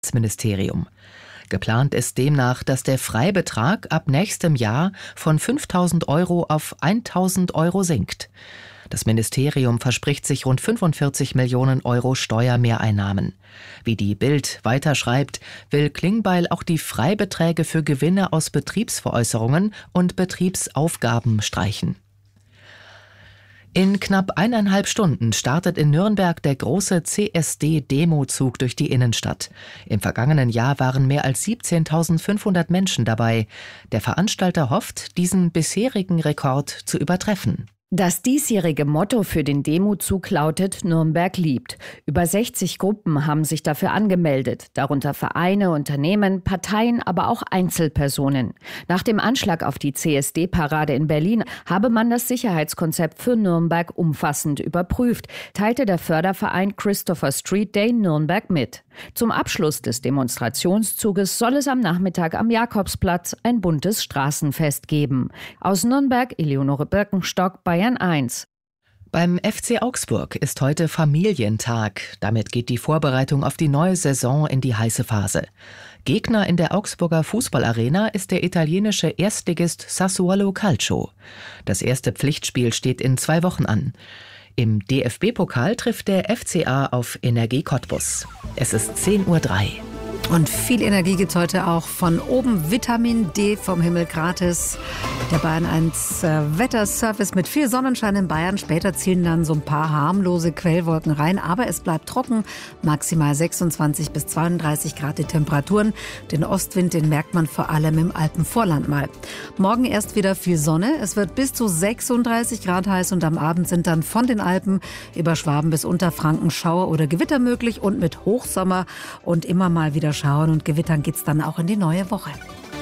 Ministerium. Geplant ist demnach, dass der Freibetrag ab nächstem Jahr von 5.000 € auf 1.000 € sinkt. Das Ministerium verspricht sich rund 45 Millionen € Steuermehreinnahmen. Wie die Bild weiterschreibt, will Klingbeil auch die Freibeträge für Gewinne aus Betriebsveräußerungen und Betriebsaufgaben streichen. In knapp 1,5 Stunden startet in Nürnberg der große CSD-Demozug durch die Innenstadt. Im vergangenen Jahr waren mehr als 17.500 Menschen dabei. Der Veranstalter hofft, diesen bisherigen Rekord zu übertreffen. Das diesjährige Motto für den Demozug lautet Nürnberg liebt. Über 60 Gruppen haben sich dafür angemeldet, darunter Vereine, Unternehmen, Parteien, aber auch Einzelpersonen. Nach dem Anschlag auf die CSD-Parade in Berlin habe man das Sicherheitskonzept für Nürnberg umfassend überprüft, teilte der Förderverein Christopher Street Day Nürnberg mit. Zum Abschluss des Demonstrationszuges soll es am Nachmittag am Jakobsplatz ein buntes Straßenfest geben. Aus Nürnberg, Eleonore Birkenstock, Bayern 1. Beim FC Augsburg ist heute Familientag. Damit geht die Vorbereitung auf die neue Saison in die heiße Phase. Gegner in der Augsburger Fußballarena ist der italienische Erstligist Sassuolo Calcio. Das erste Pflichtspiel steht in 2 Wochen an. Im DFB-Pokal trifft der FCA auf Energie Cottbus. Es ist 10:03 Uhr. Und viel Energie gibt's heute auch von oben. Vitamin D vom Himmel gratis. Der Bayern 1 Wetterservice mit viel Sonnenschein in Bayern. Später ziehen dann so ein paar harmlose Quellwolken rein. Aber es bleibt trocken. Maximal 26 bis 32 Grad die Temperaturen. Den Ostwind, den merkt man vor allem im Alpenvorland mal. Morgen erst wieder viel Sonne. Es wird bis zu 36 Grad heiß. Und am Abend sind dann von den Alpen über Schwaben bis Unterfranken Schauer oder Gewitter möglich. Und mit Hochsommer und immer mal wieder Schauern und Gewittern geht's dann auch in die neue Woche.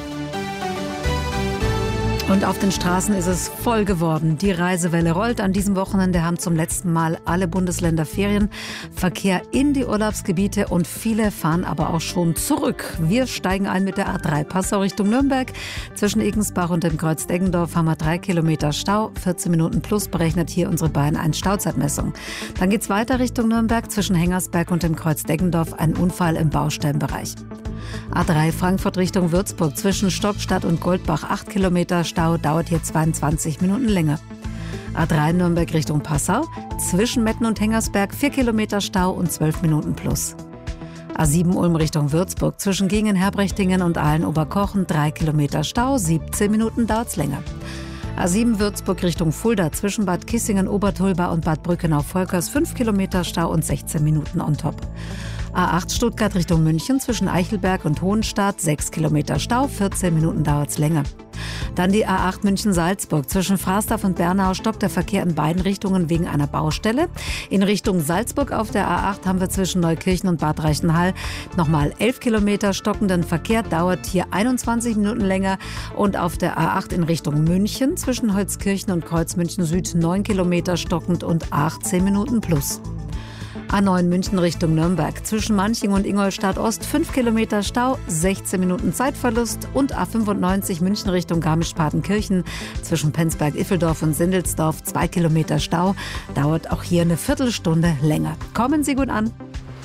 Und auf den Straßen ist es voll geworden. Die Reisewelle rollt. An diesem Wochenende haben zum letzten Mal alle Bundesländer Ferien. Verkehr in die Urlaubsgebiete und viele fahren aber auch schon zurück. Wir steigen ein mit der A3 Passau Richtung Nürnberg. Zwischen Egensbach und dem Kreuz Deggendorf haben wir 3 Kilometer Stau. 14 Minuten plus berechnet hier unsere Bayern 1 Stauzeitmessung. Dann geht's weiter Richtung Nürnberg. Zwischen Hengersberg und dem Kreuz Deggendorf ein Unfall im Baustellenbereich. A3 Frankfurt Richtung Würzburg. Zwischen Stockstadt und Goldbach 8 Kilometer Stau, dauert hier 22 Minuten länger. A3 Nürnberg Richtung Passau. Zwischen Metten und Hengersberg 4 Kilometer Stau und 12 Minuten plus. A7 Ulm Richtung Würzburg. Zwischen Gingen, Herbrechtingen und Aalen-Oberkochen 3 Kilometer Stau, 17 Minuten dauert's länger. A7 Würzburg Richtung Fulda. Zwischen Bad Kissingen, Obertulba und Bad Brückenau-Volkers 5 Kilometer Stau und 16 Minuten on top. A8 Stuttgart Richtung München. Zwischen Eichelberg und Hohenstadt 6 Kilometer Stau, 14 Minuten dauert's länger. Dann die A8 München-Salzburg. Zwischen Frasdorf und Bernau stockt der Verkehr in beiden Richtungen wegen einer Baustelle. In Richtung Salzburg auf der A8 haben wir zwischen Neukirchen und Bad Reichenhall nochmal 11 Kilometer stockenden Verkehr, dauert hier 21 Minuten länger. Und auf der A8 in Richtung München zwischen Holzkirchen und Kreuz München Süd 9 Kilometer stockend und 18 Minuten plus. A9 München Richtung Nürnberg. Zwischen Manching und Ingolstadt Ost 5 Kilometer Stau, 16 Minuten Zeitverlust. Und A95 München Richtung Garmisch-Partenkirchen. Zwischen Penzberg-Iffeldorf und Sindelsdorf 2 Kilometer Stau. Dauert auch hier eine Viertelstunde länger. Kommen Sie gut an.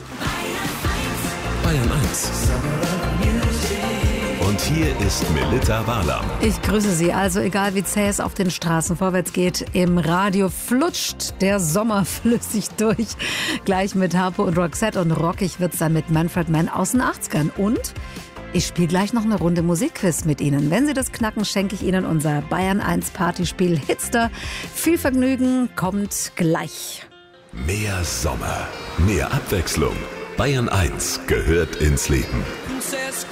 Bayern 1. Und hier ist Melitta Walam. Ich grüße Sie. Also egal wie zäh es auf den Straßen vorwärts geht, im Radio flutscht der Sommer flüssig durch. Gleich mit Harpo und Roxette und rockig wird's dann mit Manfred Mann aus den 80ern. Und ich spiele gleich noch eine Runde Musikquiz mit Ihnen. Wenn Sie das knacken, schenke ich Ihnen unser Bayern 1 Partyspiel Hitster. Viel Vergnügen kommt gleich. Mehr Sommer, mehr Abwechslung. Bayern 1 gehört ins Leben. Princess